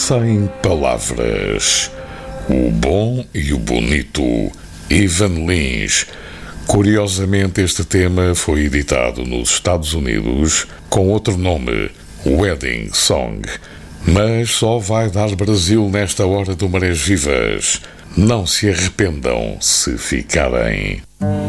Sem palavras. O bom e o bonito. Ivan Lins. Curiosamente, este tema foi editado nos Estados Unidos com outro nome, Wedding Song. Mas só vai dar Brasil nesta hora do Marés Vivas. Não se arrependam se ficarem.